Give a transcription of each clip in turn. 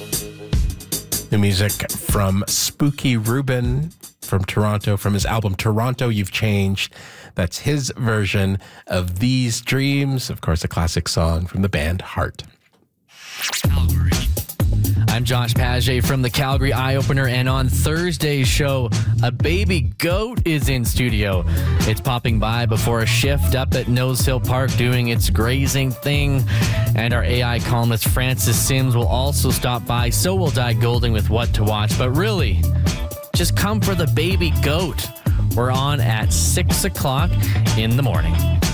New music from Spooky Rubin from Toronto, from his album Toronto, You've Changed. That's his version of These Dreams, of course, a classic song from the band Heart. Calgary. I'm Josh Paget from the Calgary Eye Opener, and on Thursday's show, a baby goat is in studio. It's popping by before a shift up at Nose Hill Park doing its grazing thing. And our AI columnist Francis Sims will also stop by, so will Di Golding with what to watch. But really, just come for the baby goat. We're on at 6 o'clock in the morning.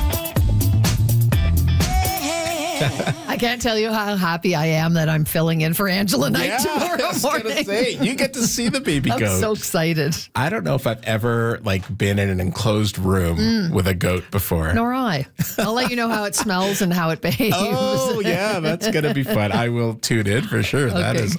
I can't tell you how happy I am that I'm filling in for Angela Knight tomorrow morning. I was gonna say, you get to see the baby goat. I'm so excited. I don't know if I've ever been in an enclosed room with a goat before. Nor I. I'll let you know how it smells and how it behaves. Oh, yeah, that's going to be fun. I will tune in for sure. That is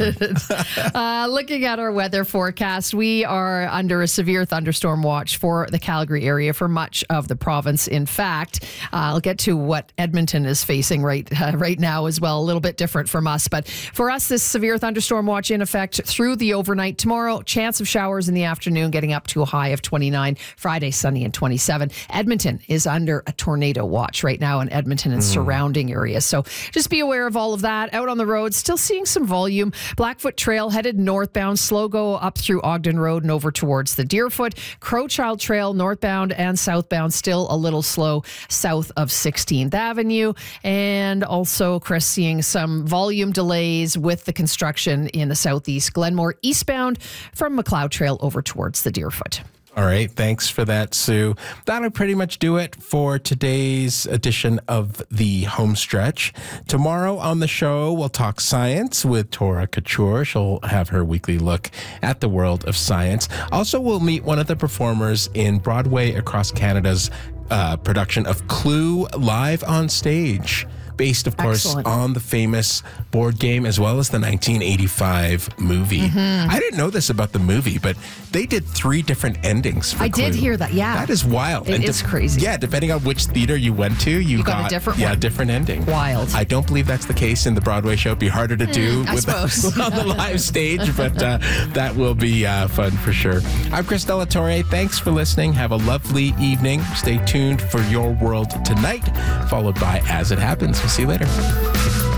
awesome. Looking at our weather forecast, we are under a severe thunderstorm watch for the Calgary area for much of the province. In fact, I'll get to what Edmonton is facing right now as well, a little bit different from us. But for us, this severe thunderstorm watch in effect through the overnight. Tomorrow, chance of showers in the afternoon, getting up to a high of 29. Friday, sunny and 27. Edmonton is under a tornado watch right now in Edmonton and surrounding areas. So just be aware of all of that. Out on the road, still seeing some volume. Blackfoot Trail headed northbound, slow go up through Ogden Road and over towards the Deerfoot. Crowchild Trail northbound and southbound, still a little slow south of 16th Avenue. And also, Chris, seeing some volume delays with the construction in the southeast. Glenmore eastbound from McLeod Trail over towards the Deerfoot. All right. Thanks for that, Sue. That'll pretty much do it for today's edition of the Home Stretch. Tomorrow on the show, we'll talk science with Tora Couture. She'll have her weekly look at the world of science. Also, we'll meet one of the performers in Broadway Across Canada's production of Clue live on stage. Based, of course, on the famous board game as well as the 1985 movie. I didn't know this about the movie, but they did 3 different endings for Clue. I did hear that, yeah. That is wild. It's crazy. Yeah, depending on which theater you went to, you got a different one. Yeah, different ending. Wild. I don't believe that's the case in the Broadway show. It'd be harder to do I suppose. on the live stage, but that will be fun for sure. I'm Chris Delatorre. Thanks for listening. Have a lovely evening. Stay tuned for Your World Tonight, followed by As It Happens. We'll see you later.